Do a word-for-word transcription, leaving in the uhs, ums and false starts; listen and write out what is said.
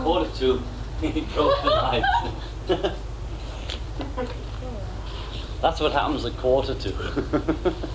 quarter to, he broke the lights. That's what happens at quarter to.